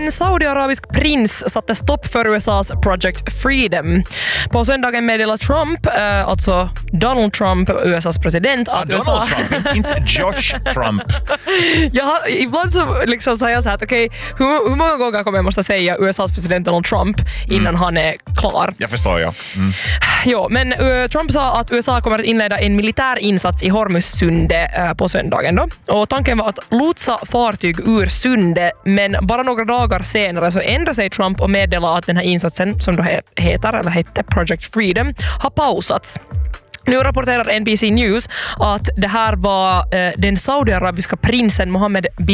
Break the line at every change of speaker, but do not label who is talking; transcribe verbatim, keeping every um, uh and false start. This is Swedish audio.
en saudiarabisk prins satte stopp för U S A:s Project Freedom. På söndagen meddelade Trump, äh, alltså Donald Trump, U S A:s president,
att ja, Donald U S A... Trump, inte Josh Trump.
Ja, ibland så liksom säger jag så här att okej, okay, hur, hur många gånger kommer jag måste säga U S A:s president Donald Trump innan mm. han är klar?
Jag förstår, ja. Mm.
Jo, men uh, Trump sa att U S A kommer att inleda en militär insats i Hormuzsundet uh, på söndagen då. Och tanken var att lotsa fartyg ur sundet, men bara några dagar senare så ändrade sig Trump och meddelade att den här insatsen, som då heter, eller hette Project Freedom, har pausats. Nu rapporterar N B C News att det här var eh, den saudiarabiska prinsen Mohammed bin